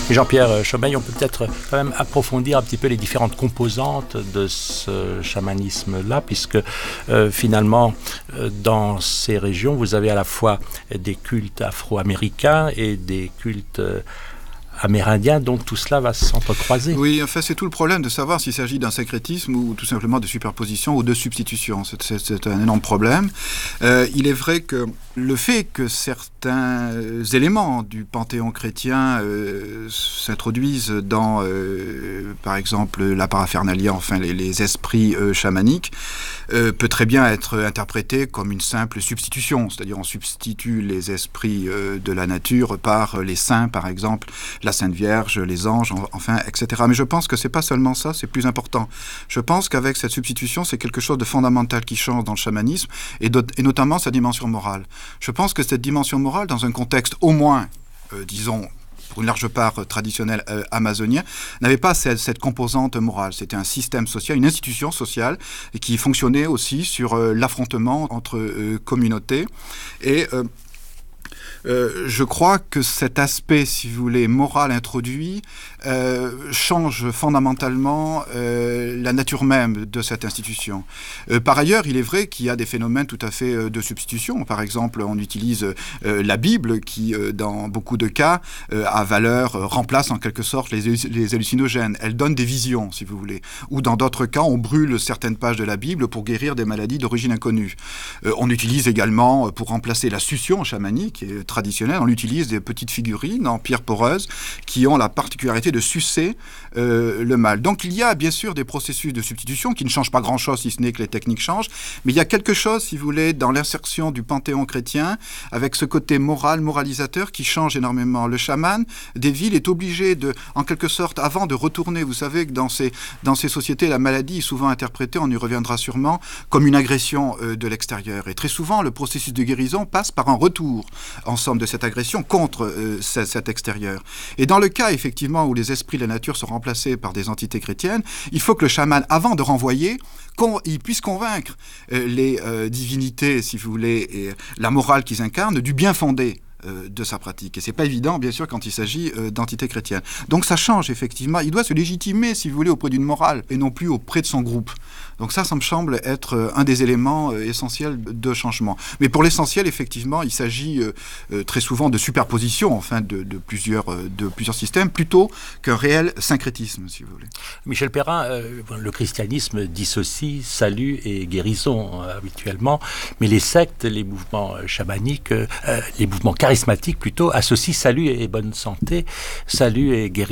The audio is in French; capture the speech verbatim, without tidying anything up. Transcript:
Et Jean-Pierre Chaumeil, on peut peut-être quand même approfondir un petit peu les différentes composantes de ce chamanisme-là, puisque euh, finalement, euh, dans ces régions, vous avez à la fois des cultes afro-américains et des cultes euh, amérindiens, donc tout cela va s'entrecroiser. Oui, en fait, c'est tout le problème de savoir s'il s'agit d'un syncrétisme ou tout simplement de superposition ou de substitution. C'est, c'est, c'est un énorme problème. Euh, il est vrai que le fait que certains éléments du panthéon chrétien euh, s'introduisent dans, euh, par exemple, la paraphernalia, enfin les, les esprits euh, chamaniques, euh, peut très bien être interprété comme une simple substitution. C'est-à-dire on substitue les esprits euh, de la nature par les saints, par exemple, la Sainte Vierge, les anges, enfin, et cetera. Mais je pense que c'est pas seulement ça, c'est plus important. Je pense qu'avec cette substitution, c'est quelque chose de fondamental qui change dans le chamanisme, et, de, et notamment sa dimension morale. Je pense que cette dimension morale, dans un contexte au moins, euh, disons, pour une large part euh, traditionnel euh, amazonien, n'avait pas cette, cette composante morale. C'était un système social, une institution sociale qui fonctionnait aussi sur euh, l'affrontement entre euh, communautés. Et euh, Euh, je crois que cet aspect, si vous voulez, moral introduit, euh, change fondamentalement euh, la nature même de cette institution. Euh, par ailleurs, il est vrai qu'il y a des phénomènes tout à fait euh, de substitution. Par exemple, on utilise euh, la Bible qui, euh, dans beaucoup de cas, euh, à valeur, euh, remplace en quelque sorte les, les hallucinogènes. Elle donne des visions, si vous voulez. Ou dans d'autres cas, on brûle certaines pages de la Bible pour guérir des maladies d'origine inconnue. Euh, on utilise également, pour remplacer la succion chamanique, et traditionnelle, on utilise des petites figurines en pierre poreuse qui ont la particularité de sucer euh, le mal. Donc il y a bien sûr des processus de substitution qui ne changent pas grand-chose si ce n'est que les techniques changent, mais il y a quelque chose, si vous voulez, dans l'insertion du panthéon chrétien avec ce côté moral, moralisateur qui change énormément. Le chaman des villes est obligé de, en quelque sorte, avant de retourner, vous savez que dans ces, dans ces sociétés, la maladie est souvent interprétée, on y reviendra sûrement, comme une agression euh, de l'extérieur. Et très souvent, le processus de guérison passe par un retour en somme de cette agression contre euh, cet, cet extérieur. Et dans le cas, effectivement, où les esprits de la nature sont remplacés par des entités chrétiennes, il faut que le chaman, avant de renvoyer, con, il puisse convaincre euh, les euh, divinités, si vous voulez, et la morale qu'ils incarnent, du bien fondé de sa pratique. Et c'est pas évident, bien sûr, quand il s'agit euh, d'entités chrétiennes. Donc ça change, effectivement. Il doit se légitimer, si vous voulez, auprès d'une morale, et non plus auprès de son groupe. Donc ça, ça me semble être euh, un des éléments euh, essentiels de changement. Mais pour l'essentiel, effectivement, il s'agit euh, euh, très souvent de superposition, enfin, de, de, plusieurs, euh, de plusieurs systèmes, plutôt qu'un réel syncrétisme, si vous voulez. Michel Perrin, euh, le christianisme dissocie salut et guérison, euh, habituellement, mais les sectes, les mouvements chamaniques, euh, les mouvements charismatiques, plutôt, associent salut et bonne santé, salut et guérison.